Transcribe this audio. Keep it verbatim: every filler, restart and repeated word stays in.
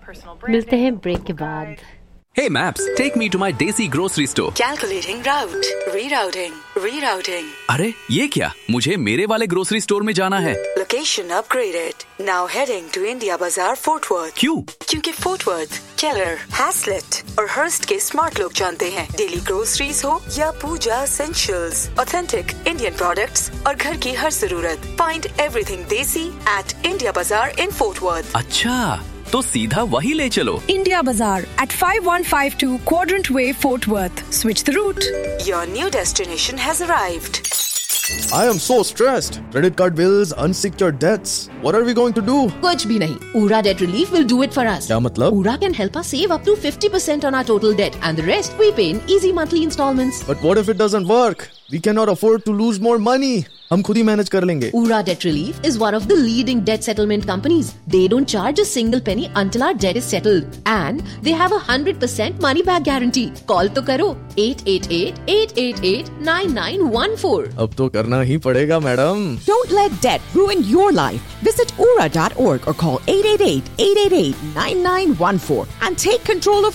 मिलते हैं ब्रेक के बाद। Hey Maps, take me to my Desi grocery store. Calculating route. Rerouting. Rerouting. अरे ये क्या? मुझे मेरे वाले ग्रोसरी स्टोर में जाना है। Location upgraded. Now heading to India Bazaar, Fort Worth. क्यों? क्योंकि Fort Worth, Keller, Haslett और Hearst के स्मार्ट लोग जानते हैं डेली ग्रोसरीज हो या पूजा essentials, authentic Indian products और घर की हर जरूरत. Find everything Desi at India Bazaar in Fort Worth. अच्छा, तो सीधा वही ले चलो। India Bazaar at five one five two Quadrant Way, Fort Worth. Switch the route. Your new destination has arrived. I am so stressed. Credit card bills, unsecured debts. What are we going to do? कुछ भी नहीं. Ura Debt Relief will do it for us. क्या मतलब? Ura can help us save up to fifty percent on our total debt and the rest we pay in easy monthly installments. But what if it doesn't work? We cannot afford to lose more money. हम खुद ही manage कर लेंगे। Ura Debt Relief is one of the leading debt settlement companies. They don't charge a single penny until our debt is settled. And they have a one hundred percent money back guarantee. Call तो करो eight eight eight, eight eight eight, nine nine one four. अब तो करना ही पड़ेगा madam. Don't let debt ruin your life. Visit ura dot org or call eight eight eight, eight eight eight, nine nine one four and take control of